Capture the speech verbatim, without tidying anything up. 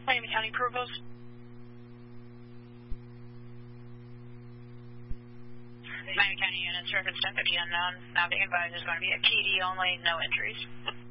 Miami County Provost. Miami County units, reference ten fifty unknown. Now being advised there's going to be a P D only, no entries.